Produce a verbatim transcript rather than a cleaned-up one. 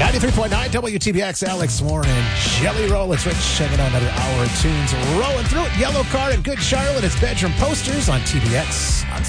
ninety-three point nine W T B X, Alex Warren and Jelly Roll. It's Rich checking out another hour of tunes rolling through it. Yellow Card and Good Charlotte. It's Bedroom Posters on T B X on